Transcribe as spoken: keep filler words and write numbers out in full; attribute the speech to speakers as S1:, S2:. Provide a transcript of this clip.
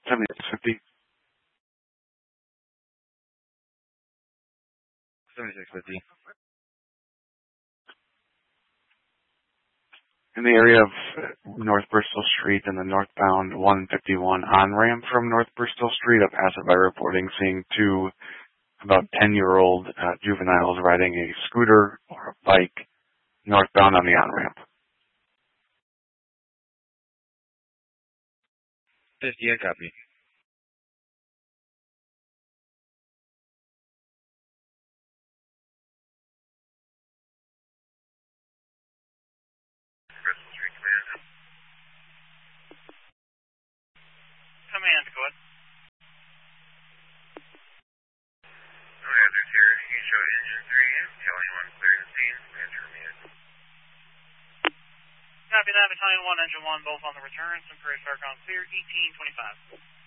S1: seventy-six fifty.
S2: seventy-six fifty.
S1: In the area of North Bristol Street and the northbound one fifty-one on-ramp from North Bristol Street, I've passed it by reporting seeing two about ten-year-old uh, juveniles riding a scooter or a bike northbound on the on-ramp.
S2: fifty, I copy.
S3: Command, go ahead.
S4: No hazards here. You show engine three, Battalion one clear the scene. Answer command.
S3: Copy that, Battalion one, Engine one, both on the return. Some Prairie Farcon clear, eighteen twenty-five.